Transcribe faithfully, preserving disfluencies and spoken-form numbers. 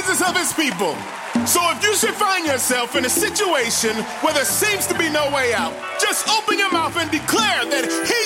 praises of his people. So if you should find yourself in a situation where there seems to be no way out, just open your mouth and declare that he